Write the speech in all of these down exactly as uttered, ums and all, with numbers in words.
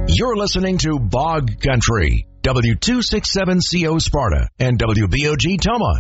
You're listening to Bog Country, W two sixty-seven C O Sparta and W B O G Toma.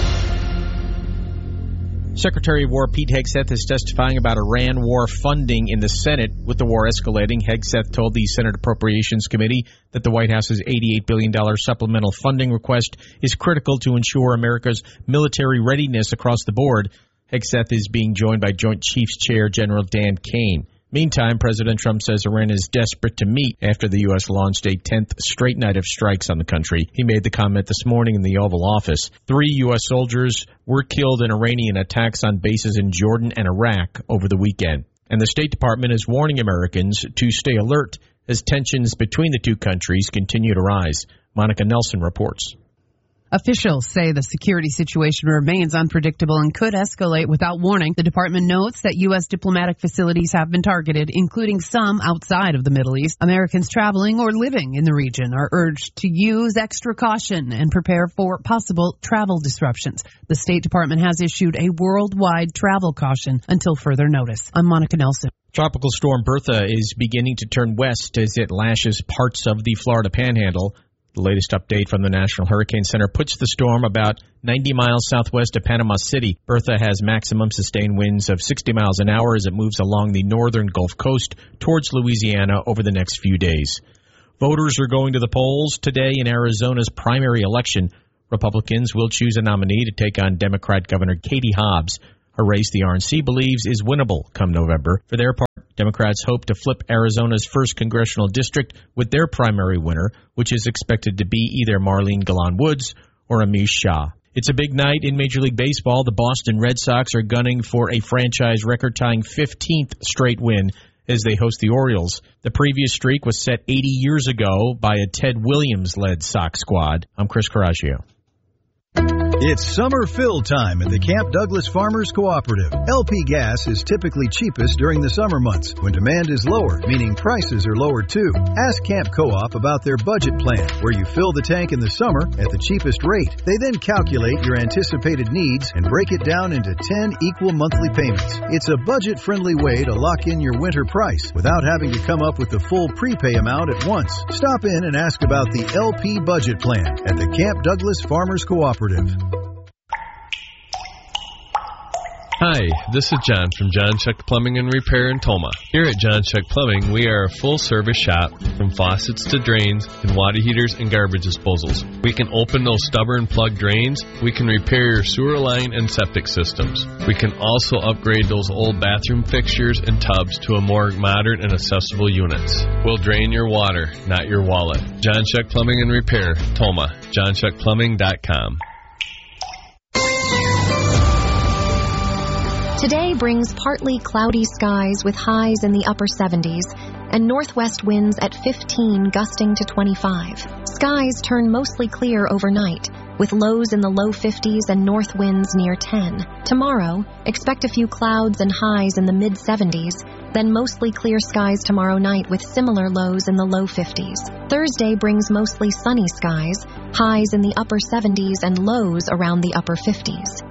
Secretary of War Pete Hegseth is testifying about Iran war funding in the Senate. With the war escalating, Hegseth told the Senate Appropriations Committee that the White House's eighty-eight billion dollars supplemental funding request is critical to ensure America's military readiness across the board. Hegseth is being joined by Joint Chiefs Chair General Dan Kane. Meantime, President Trump says Iran is desperate to meet after the U S launched a tenth straight night of strikes on the country. He made the comment this morning in the Oval Office. Three U S soldiers were killed in Iranian attacks on bases in Jordan and Iraq over the weekend. And the State Department is warning Americans to stay alert as tensions between the two countries continue to rise. Monica Nelson reports. Officials say the security situation remains unpredictable and could escalate without warning. The department notes that U S diplomatic facilities have been targeted, including some outside of the Middle East. Americans traveling or living in the region are urged to use extra caution and prepare for possible travel disruptions. The State Department has issued a worldwide travel caution until further notice. I'm Monica Nelson. Tropical storm Bertha is beginning to turn west as it lashes parts of the Florida Panhandle. The latest update from the National Hurricane Center puts the storm about ninety miles southwest of Panama City. Bertha has maximum sustained winds of sixty miles an hour as it moves along the northern Gulf Coast towards Louisiana over the next few days. Voters are going to the polls today in Arizona's primary election. Republicans will choose a nominee to take on Democrat Governor Katie Hobbs, a race the R N C believes is winnable come November. For their part, Democrats hope to flip Arizona's first congressional district with their primary winner, which is expected to be either Marlene Galan Woods or Amish Shah. It's a big night in Major League Baseball. The Boston Red Sox are gunning for a franchise record-tying fifteenth straight win as they host the Orioles. The previous streak was set eighty years ago by a Ted Williams-led Sox squad. I'm Chris Coraggio. It's summer fill time at the Camp Douglas Farmers Cooperative. L P gas is typically cheapest during the summer months when demand is lower, meaning prices are lower too. Ask Camp Co-op about their budget plan, where you fill the tank in the summer at the cheapest rate. They then calculate your anticipated needs and break it down into ten equal monthly payments. It's a budget-friendly way to lock in your winter price without having to come up with the full prepay amount at once. Stop in and ask about the L P budget plan at the Camp Douglas Farmers Cooperative. Hi, this is John from John Chuck Plumbing and Repair in Toma. Here at John Chuck Plumbing, we are a full-service shop from faucets to drains and water heaters and garbage disposals. We can open those stubborn plug drains. We can repair your sewer line and septic systems. We can also upgrade those old bathroom fixtures and tubs to a more modern and accessible units. We'll drain your water, not your wallet. John Chuck Plumbing and Repair, Toma, john chuck plumbing dot com. Today brings partly cloudy skies with highs in the upper seventies and northwest winds at fifteen gusting to twenty-five. Skies turn mostly clear overnight with lows in the low fifties and north winds near ten. Tomorrow, expect a few clouds and highs in the mid seventies, then mostly clear skies tomorrow night with similar lows in the low fifties. Thursday brings mostly sunny skies, highs in the upper seventies and lows around the upper fifties.